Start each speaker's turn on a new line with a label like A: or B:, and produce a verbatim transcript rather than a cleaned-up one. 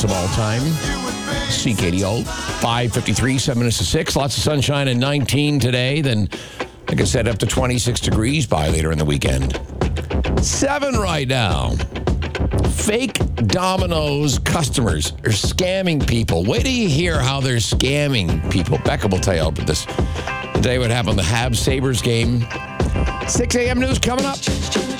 A: of all time. C K D O, five fifty-three, seven minutes to six. Lots of sunshine and nineteen today. Then, like I said, up to twenty-six degrees by later in the weekend. Seven right now. Fake Domino's customers are scamming people. Wait till you hear how they're scamming people. Becca will tell you about this today what happened in the Habs Sabres game. six a.m. news coming up.